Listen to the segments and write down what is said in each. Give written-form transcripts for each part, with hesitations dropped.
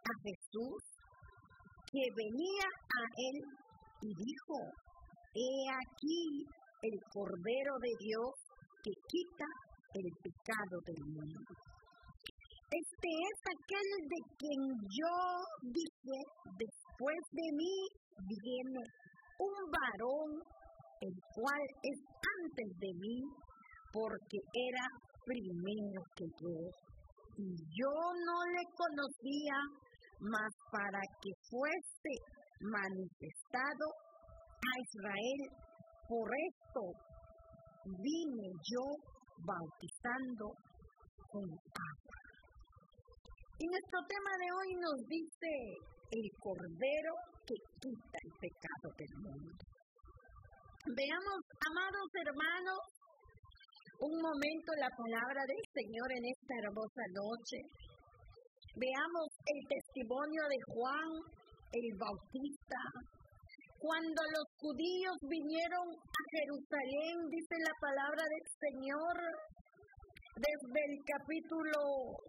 a Jesús que venía a él y dijo: He aquí el Cordero de Dios que quita el pecado del mundo. Este es aquel de quien yo dije: después de mí viene un varón, el cual es antes de mí, porque era primero que yo. Y yo no le conocía, mas para que fuese manifestado a Israel, por esto vine yo bautizando con agua. Y nuestro tema de hoy nos dice: el Cordero que quita el pecado del mundo. Veamos, amados hermanos, un momento la palabra del Señor en esta hermosa noche. Veamos el testimonio de Juan el Bautista. Cuando los judíos vinieron a Jerusalén, dice la palabra del Señor, desde el capítulo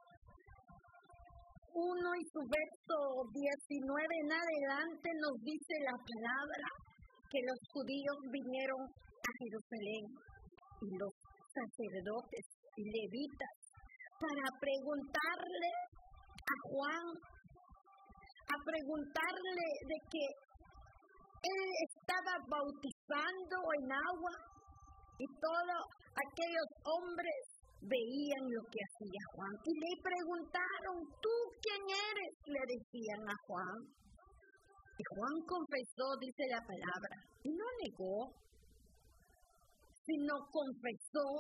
1 y su verso 19 en adelante, nos dice la palabra que los judíos vinieron a Jerusalén y los sacerdotes y levitas para preguntarle a Juan, a preguntarle de que él estaba bautizando en agua y todos aquellos hombres veían lo que hacía Juan y le preguntaron: ¿tú quién eres?, le decían a Juan. Y Juan confesó, dice la palabra, y no negó, sino confesó: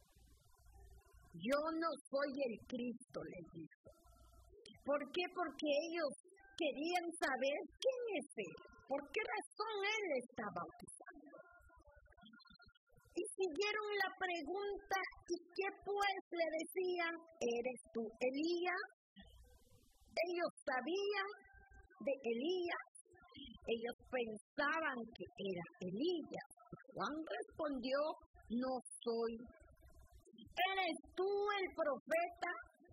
yo no soy el Cristo, les dijo. ¿Por qué? Porque ellos querían saber quién es él, por qué razón él está bautizando. Y siguieron la pregunta: ¿y qué pues?, le decían: ¿eres tú Elías? Ellos sabían de Elías, ellos pensaban que era Elías. Juan respondió: no soy. ¿Eres tú el profeta?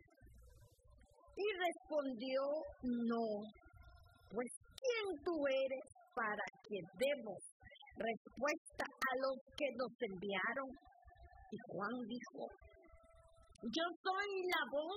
Y respondió: no. Pues ¿quién tú eres para que demos respuesta a los que nos enviaron? Y Juan dijo: yo soy la voz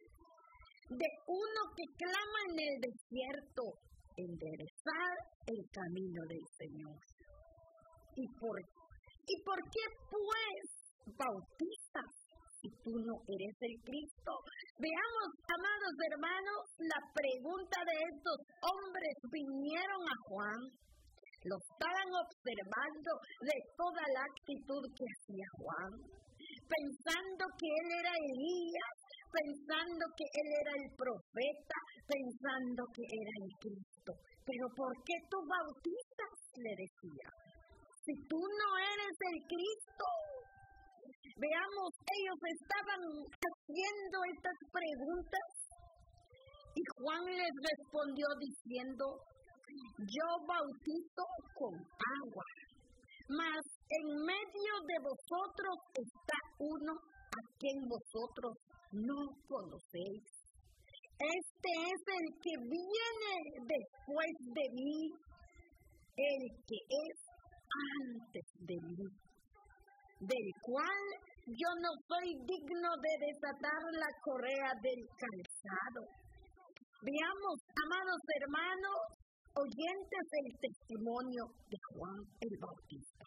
de uno que clama en el desierto: enderezar el camino del Señor. ¿Y por qué pues bautizas si tú no eres el Cristo? Veamos, amados hermanos, la pregunta de estos hombres. Vinieron a Juan, lo estaban observando de toda la actitud que hacía Juan, pensando que él era Elías, pensando que él era el profeta, pensando que era el Cristo. Pero ¿por qué tú bautizas?, le decía, si tú no eres el Cristo. Veamos, ellos estaban haciendo estas preguntas y Juan les respondió diciendo: yo bautizo con agua, mas en medio de vosotros está uno a quien vosotros no conocéis. Este es el que viene después de mí, el que es antes de mí, del cual yo no soy digno de desatar la correa del calzado. Veamos, amados hermanos, oyentes del testimonio de Juan el Bautista.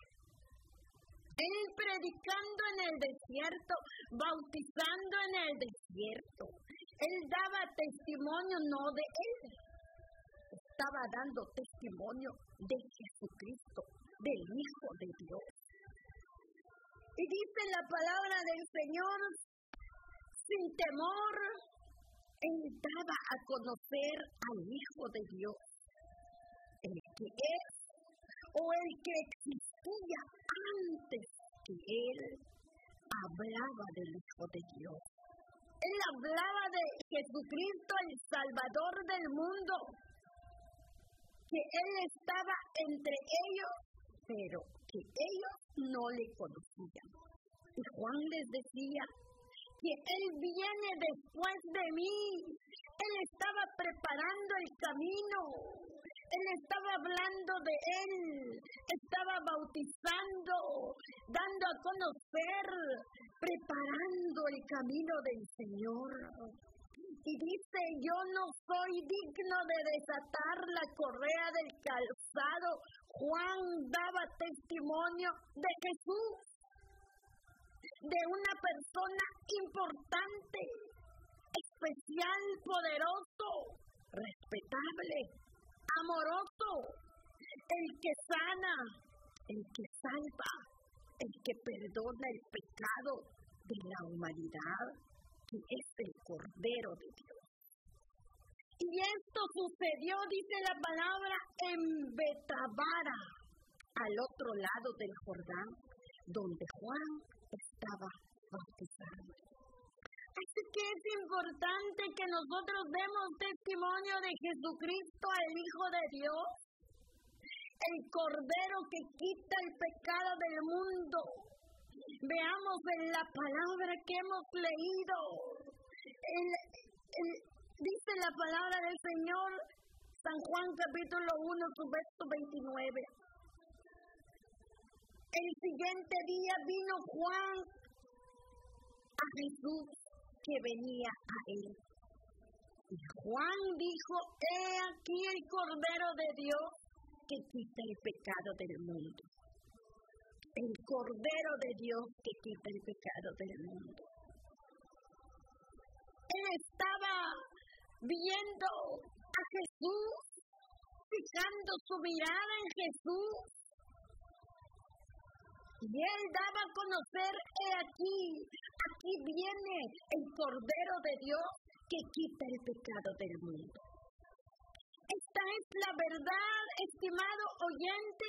Él predicando en el desierto, bautizando en el desierto. Él daba testimonio no de él, estaba dando testimonio de Jesucristo, del Hijo de Dios. Y dice la palabra del Señor: sin temor, él daba a conocer al Hijo de Dios, el que es o el que existía antes que él. Hablaba del Hijo de Dios. Él hablaba de Jesucristo, el Salvador del mundo, que él estaba entre ellos, pero que ellos no le conocían. Y Juan les decía porque Él viene después de mí. Él estaba preparando el camino. Él estaba hablando de Él, estaba bautizando, dando a conocer, preparando el camino del Señor. Y dice, yo no soy digno de desatar la correa del calzado. Juan daba testimonio de Jesús, de una persona importante, especial, poderoso, respetable, amoroso, el que sana, el que salva, el que perdona el pecado de la humanidad, que es el Cordero de Dios. Y esto sucedió, dice la palabra, en Betabara, al otro lado del Jordán, donde Juan estaba bautizando. Así que es importante que nosotros demos testimonio de Jesucristo, el Hijo de Dios, el Cordero que quita el pecado del mundo. Veamos en la palabra que hemos leído. Dice la palabra del Señor, San Juan capítulo 1, su verso 29. El siguiente día vino Juan a Jesús que venía a él. Y Juan dijo, he aquí el Cordero de Dios que quita el pecado del mundo. El Cordero de Dios que quita el pecado del mundo. Él estaba viendo a Jesús, fijando su mirada en Jesús. Y él daba a conocer, he aquí viene el Cordero de Dios que quita el pecado del mundo. Esta es la verdad, estimado oyente.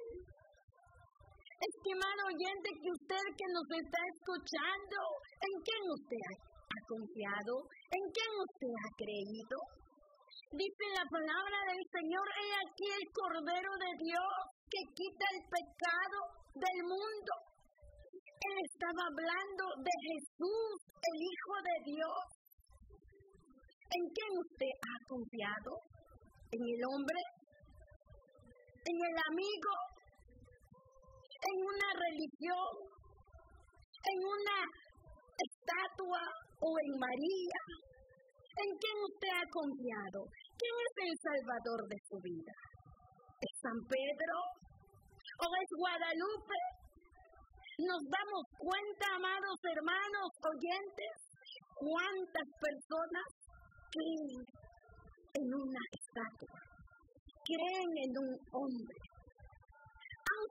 Estimado oyente, que usted que nos está escuchando, ¿en quién usted ha confiado? ¿En quién usted ha creído? Dice la palabra del Señor, he aquí el Cordero de Dios que quita el pecado del mundo. Él estaba hablando de Jesús, el Hijo de Dios. ¿En quién usted ha confiado? ¿En el hombre? ¿En el amigo? ¿En una religión? ¿En una estatua o en María? ¿En quién usted ha confiado? ¿Quién es el Salvador de su vida? ¿Es San Pedro? ¿O es Guadalupe? Nos damos cuenta, amados hermanos oyentes, cuántas personas creen en una estatua, creen en un hombre. Han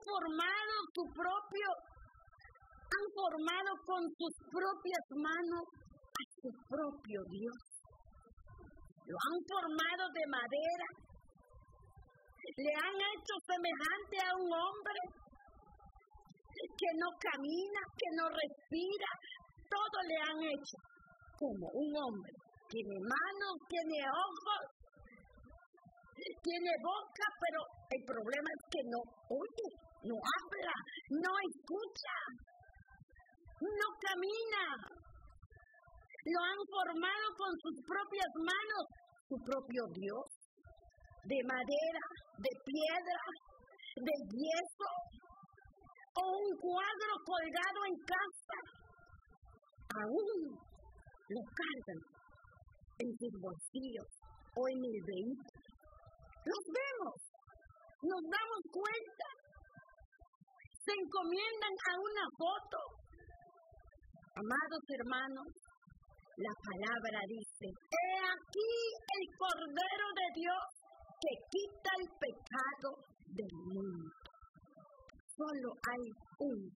formado con sus propias manos a su propio Dios. Lo han formado de madera, le han hecho semejante a un hombre que no camina, que no respira, todo le han hecho como un hombre. Tiene manos, tiene ojos, tiene boca, pero el problema es que no oye, no habla, no escucha, no camina. Lo han formado con sus propias manos, su propio Dios, de madera, de piedra, de yeso, o un cuadro colgado en casa. Aún lo cargan en sus bolsillos o en el vehículo. Los vemos, nos damos cuenta. Se encomiendan a una foto. Amados hermanos, la palabra dice, he aquí el Cordero de Dios que quita el pecado del mundo. Solo hay un